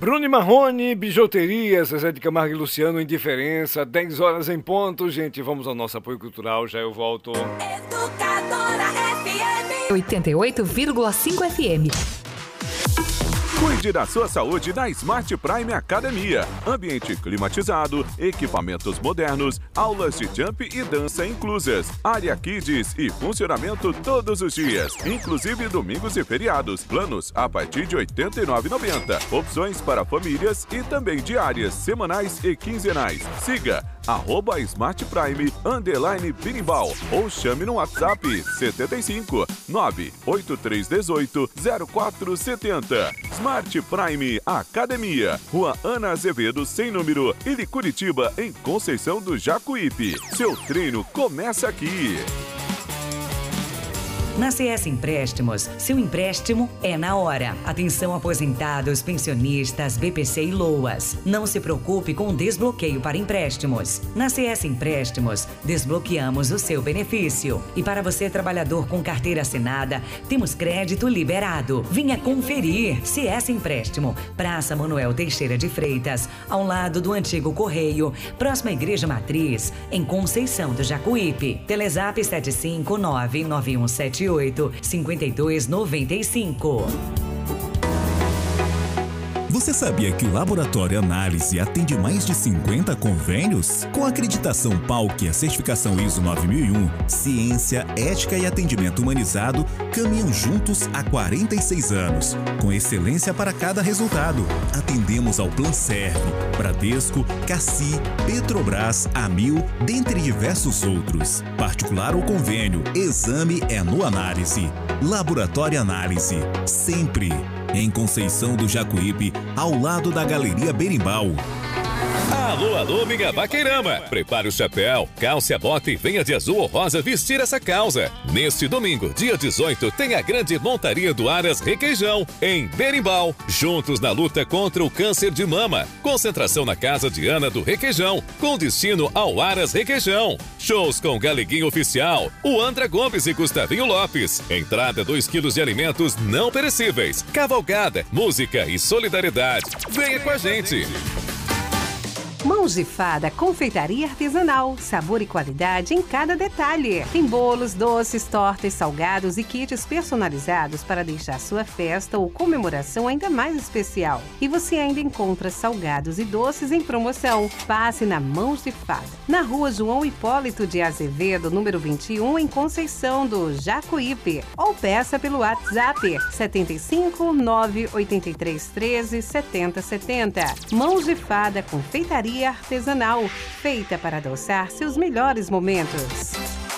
Bruno e Marrone, Bijuterias, Zezé de Camargo e Luciano, Indiferença, 10 horas em ponto. Gente, vamos ao nosso apoio cultural, já eu volto. Educadora FM 88,5 FM. Cuide da sua saúde na Smart Prime Academia. Ambiente climatizado, equipamentos modernos, aulas de jump e dança inclusas, área kids e funcionamento todos os dias, inclusive domingos e feriados. Planos a partir de R$ 89,90. Opções para famílias e também diárias, semanais e quinzenais. Siga @Smart Prime _Birimbau ou chame no WhatsApp 75 98318 0470. Smart Prime Academia, Rua Ana Azevedo, sem número, Ili Curitiba, em Conceição do Jacuípe. Seu treino começa aqui. Na CS Empréstimos, seu empréstimo é na hora. Atenção aposentados, pensionistas, BPC e LOAS. Não se preocupe com o desbloqueio para empréstimos. Na CS Empréstimos, desbloqueamos o seu benefício. E para você, trabalhador com carteira assinada, temos crédito liberado. Venha conferir. CS Empréstimo, Praça Manuel Teixeira de Freitas, ao lado do antigo Correio, próxima à Igreja Matriz, em Conceição do Jacuípe. Telezap 7599178 5295. Você sabia que o Laboratório Análise atende mais de 50 convênios? Com acreditação PALC e a certificação ISO 9001, ciência, ética e atendimento humanizado caminham juntos há 46 anos, com excelência para cada resultado. Atendemos ao Planserve, Bradesco, Cassi, Petrobras, Amil, dentre diversos outros. Particular ou convênio, exame é no Análise. Laboratório Análise, sempre em Conceição do Jacuípe, ao lado da Galeria Berimbau. Alô, alô, minha vaqueirama! Prepare o chapéu, calce a bota e venha de azul ou rosa vestir essa causa. Neste domingo, dia 18, tem a grande montaria do Aras Requeijão, em Berimbau. Juntos na luta contra o câncer de mama. Concentração na casa de Ana do Requeijão, com destino ao Aras Requeijão. Shows com Galeguinho Oficial, o Andra Gomes e Gustavinho Lopes. Entrada 2 quilos de alimentos não perecíveis. Cavalgada, música e solidariedade. Venha com a gente! Mãos de Fada, confeitaria artesanal, sabor e qualidade em cada detalhe. Tem bolos, doces, tortas, salgados e kits personalizados para deixar sua festa ou comemoração ainda mais especial. E você ainda encontra salgados e doces em promoção. Passe na Mãos de Fada, na Rua João Hipólito de Azevedo, número 21, em Conceição do Jacuípe. Ou peça pelo WhatsApp 75 983 13 70 70. Mãos de Fada, confeitaria artesanal, feita para adoçar seus melhores momentos.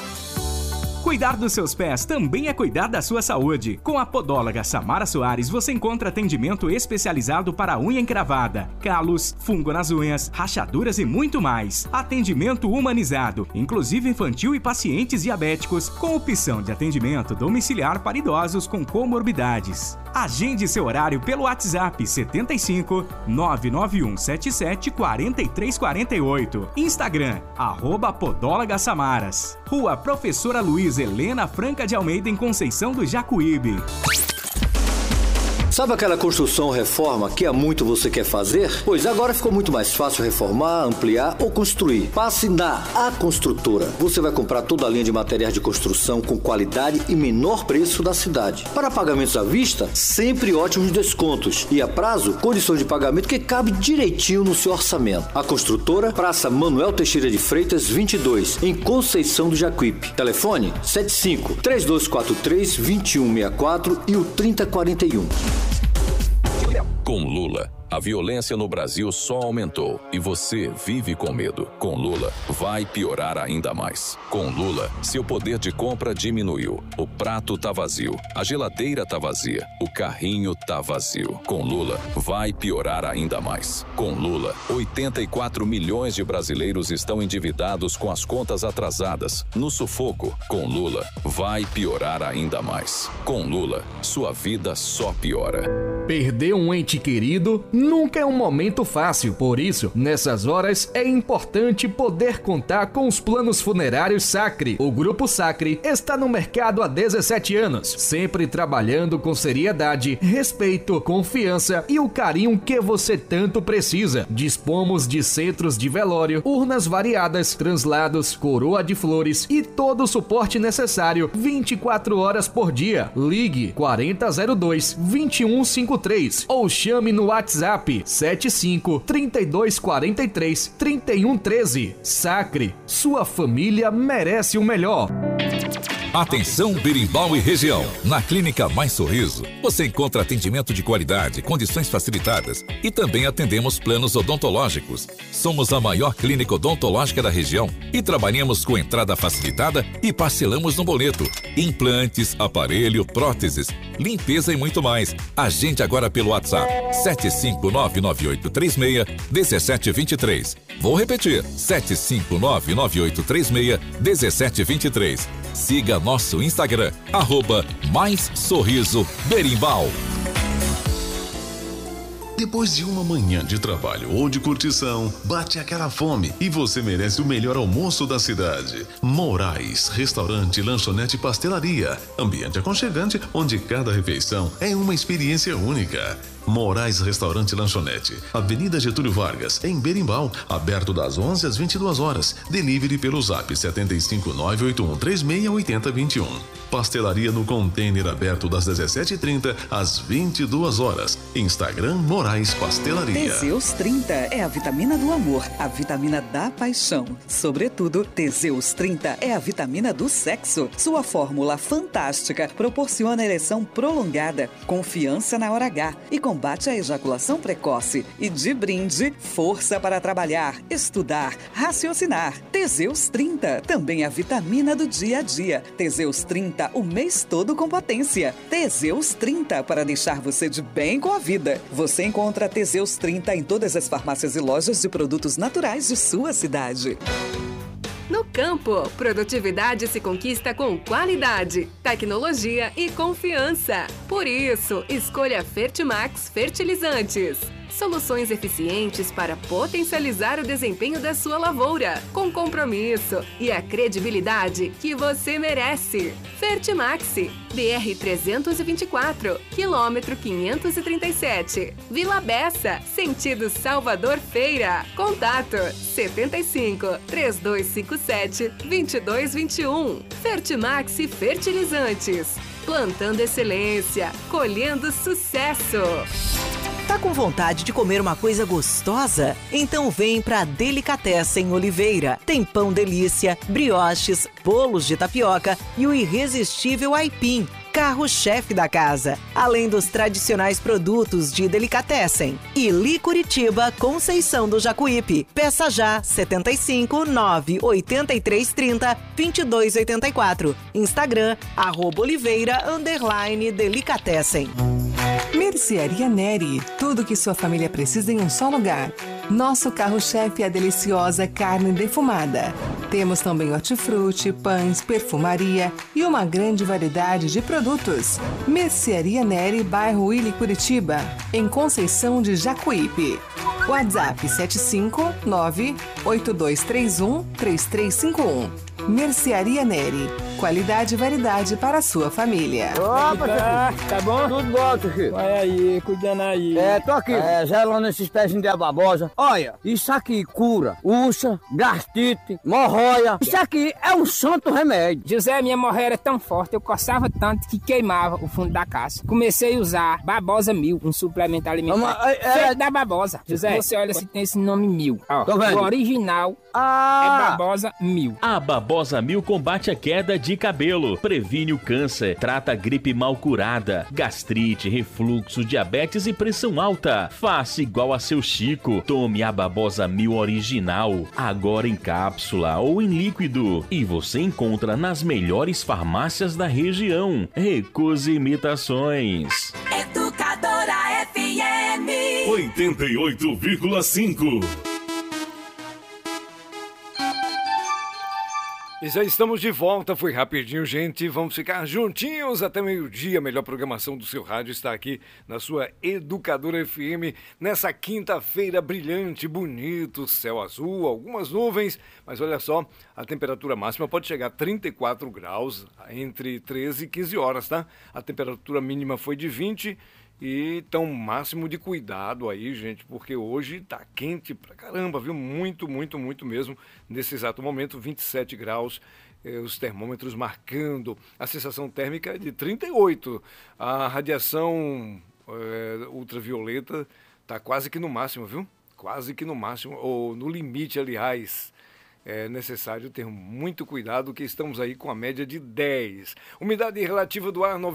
Cuidar dos seus pés também é cuidar da sua saúde. Com a podóloga Samara Soares, você encontra atendimento especializado para unha encravada, calos, fungo nas unhas, rachaduras e muito mais. Atendimento humanizado, inclusive infantil e pacientes diabéticos, com opção de atendimento domiciliar para idosos com comorbidades. Agende seu horário pelo WhatsApp 75 99177 4348. Instagram, @Podóloga Samaras. Rua Professora Luiz Helena Franca de Almeida, em Conceição do Jacuípe. Sabe aquela construção ou reforma que há muito você quer fazer? Pois agora ficou muito mais fácil reformar, ampliar ou construir. Passe na A Construtora. Você vai comprar toda a linha de materiais de construção com qualidade e menor preço da cidade. Para pagamentos à vista, sempre ótimos descontos. E a prazo, condições de pagamento que cabe direitinho no seu orçamento. A Construtora, Praça Manuel Teixeira de Freitas, 22, em Conceição do Jacuípe. Telefone 75 3243 2164 e o 3041. Com Lula, a violência no Brasil só aumentou e você vive com medo. Com Lula, vai piorar ainda mais. Com Lula, seu poder de compra diminuiu. O prato tá vazio, a geladeira tá vazia, o carrinho tá vazio. Com Lula, vai piorar ainda mais. Com Lula, 84 milhões de brasileiros estão endividados com as contas atrasadas, no sufoco. Com Lula, vai piorar ainda mais. Com Lula, sua vida só piora. Perder um ente querido nunca é um momento fácil, por isso, nessas horas é importante poder contar com os planos funerários Sacre. O Grupo Sacre está no mercado há 17 anos, sempre trabalhando com seriedade, respeito, confiança e o carinho que você tanto precisa. Dispomos de centros de velório, urnas variadas, translados, coroa de flores e todo o suporte necessário 24 horas por dia. Ligue 4002-2153 ou chame no WhatsApp 75 32 43 31 13. Sacre, sua família merece o melhor. Atenção Berimbau e região. Na Clínica Mais Sorriso, você encontra atendimento de qualidade, condições facilitadas e também atendemos planos odontológicos. Somos a maior clínica odontológica da região e trabalhamos com entrada facilitada e parcelamos no boleto. Implantes, aparelho, próteses, limpeza e muito mais. Agende agora pelo WhatsApp 75998361723. Vou repetir, 75998361723. Siga nosso Instagram, @MaisSorrisoBerimbau. Depois de uma manhã de trabalho ou de curtição, bate aquela fome e você merece o melhor almoço da cidade. Moraes, restaurante, lanchonete e pastelaria. Ambiente aconchegante, onde cada refeição é uma experiência única. Moraes Restaurante e Lanchonete, Avenida Getúlio Vargas, em Berimbau, aberto das 11 às 22 horas. Delivery pelo Zap 75981368021. Pastelaria no container aberto das 17h30 às 22 horas. Instagram Moraes Pastelaria. Teseus 30 é a vitamina do amor, a vitamina da paixão. Sobretudo, Teseus 30 é a vitamina do sexo. Sua fórmula fantástica proporciona ereção prolongada, confiança na hora H e combate a ejaculação precoce. E de brinde, força para trabalhar, estudar, raciocinar. Teseus 30, também a vitamina do dia a dia. Teseus 30, o mês todo com potência. Teseus 30, para deixar você de bem com a vida. Você encontra Teseus 30 em todas as farmácias e lojas de produtos naturais de sua cidade. No campo, produtividade se conquista com qualidade, tecnologia e confiança. Por isso, escolha Fertimax Fertilizantes. Soluções eficientes para potencializar o desempenho da sua lavoura, com compromisso e a credibilidade que você merece. Fertimax, BR-324, quilômetro 537, Vila Bessa, sentido Salvador Feira. Contato 75 3257 2221. Fertimax Fertilizantes. Plantando excelência, colhendo sucesso. Tá com vontade de comer uma coisa gostosa? Então vem pra Delicatessen Oliveira. Tem pão delícia, brioches, bolos de tapioca e o irresistível aipim, carro-chefe da casa. Além dos tradicionais produtos de Delicatessen. Ili Curitiba, Conceição do Jacuípe. Peça já 75 98330 2284. Instagram @Oliveira_Delicatessen. Mercearia Neri, tudo que sua família precisa em um só lugar. Nosso carro-chefe é a deliciosa carne defumada. Temos também hortifruti, pães, perfumaria e uma grande variedade de produtos. Mercearia Neri, bairro Ili Curitiba, em Conceição de Jacuípe. WhatsApp 75982313351. Mercearia Neri. Qualidade e variedade para a sua família. Opa, tá bom? Tudo bom, Chico. Vai aí, cuidando aí. Tô aqui. Gelando esses pezinhos de babosa. Olha, isso aqui cura ursa, gastrite, hemorroida. Isso aqui é um santo remédio. José, minha hemorroida era tão forte, eu coçava tanto que queimava o fundo da casa. Comecei a usar Babosa 1000, um suplemento alimentar. Feito da Babosa. José, você olha se tem esse nome 1000. Ó, o original é Babosa 1000. A Babosa 1000 combate a queda de cabelo, previne o câncer, trata a gripe mal curada, gastrite, refluxo, diabetes e pressão alta. Faça igual a seu Chico. Tome a Babosa 1000 original, agora em cápsula ou em líquido. E você encontra nas melhores farmácias da região. Recuse imitações. Educadora FM 88,5. E já estamos de volta, foi rapidinho, gente. Vamos ficar juntinhos até meio-dia. A melhor programação do seu rádio está aqui na sua Educadora FM. Nessa quinta-feira brilhante, bonito, céu azul, algumas nuvens. Mas olha só, a temperatura máxima pode chegar a 34 graus entre 13 e 15 horas, tá? A temperatura mínima foi de 20. E então, máximo de cuidado aí, gente, porque hoje tá quente pra caramba, viu? Muito, muito, muito mesmo. Nesse exato momento, 27 graus, os termômetros marcando. A sensação térmica é de 38. A radiação ultravioleta tá quase que no máximo, viu? Quase que no máximo, ou no limite, aliás. É necessário ter muito cuidado, que estamos aí com a média de 10. Umidade relativa do ar,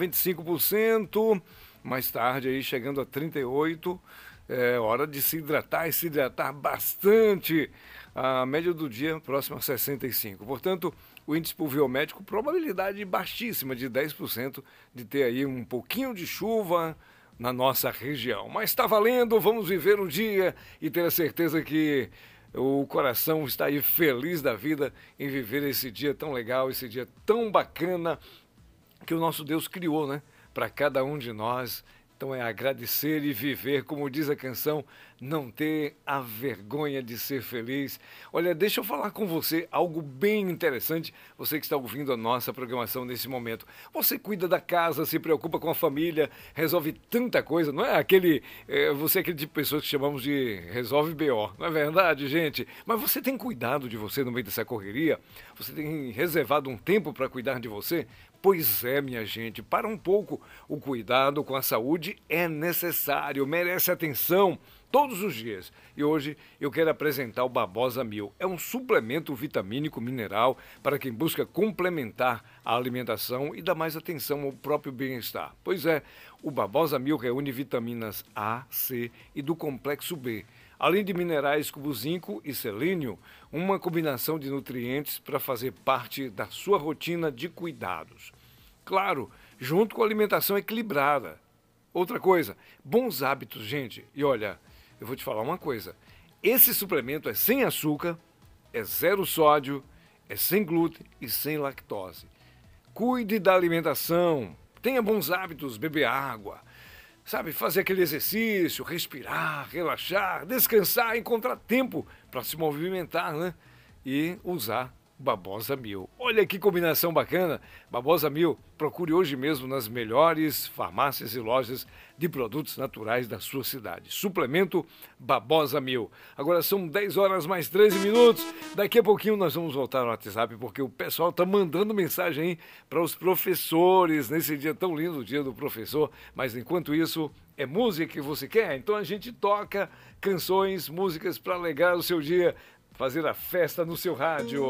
95%. Mais tarde, aí chegando a 38, é hora de se hidratar e se hidratar bastante. A média do dia próxima a 65. Portanto, o índice pluviométrico, probabilidade baixíssima de 10% de ter aí um pouquinho de chuva na nossa região. Mas está valendo, vamos viver o dia e ter a certeza que o coração está aí feliz da vida em viver esse dia tão legal, esse dia tão bacana que o nosso Deus criou, né? Para cada um de nós. Então é agradecer e viver, como diz a canção, não ter a vergonha de ser feliz. Olha, deixa eu falar com você algo bem interessante, você que está ouvindo a nossa programação nesse momento. Você cuida da casa, se preocupa com a família, resolve tanta coisa, não é você é aquele tipo de pessoa que chamamos de resolve BO, não é verdade, gente? Mas você tem cuidado de você no meio dessa correria? Você tem reservado um tempo para cuidar de você? Pois é, minha gente, para um pouco, o cuidado com a saúde é necessário, merece atenção todos os dias. E hoje eu quero apresentar o Babosa 1000. É um suplemento vitamínico mineral para quem busca complementar a alimentação e dar mais atenção ao próprio bem-estar. Pois é, o Babosa 1000 reúne vitaminas A, C e do complexo B. Além de minerais como zinco e selênio, uma combinação de nutrientes para fazer parte da sua rotina de cuidados. Claro, junto com a alimentação equilibrada. Outra coisa, bons hábitos, gente. E olha, eu vou te falar uma coisa. Esse suplemento é sem açúcar, é zero sódio, é sem glúten e sem lactose. Cuide da alimentação, tenha bons hábitos, beber água. Sabe, fazer aquele exercício, respirar, relaxar, descansar, encontrar tempo para se movimentar, né? E usar Babosa 1000. Olha que combinação bacana. Babosa 1000, procure hoje mesmo nas melhores farmácias e lojas de produtos naturais da sua cidade. Suplemento Babosa 1000. Agora são 10 horas mais 13 minutos. Daqui a pouquinho nós vamos voltar no WhatsApp, porque o pessoal está mandando mensagem aí para os professores nesse dia tão lindo, o dia do professor. Mas enquanto isso, é música que você quer? Então a gente toca canções, músicas para alegrar o seu dia, fazer a festa no seu rádio.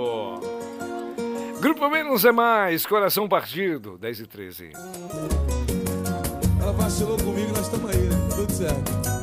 Grupo Menos é Mais, Coração Partido, 10 e 13. Ela vacilou comigo, nós estamos aí, né? Tudo certo.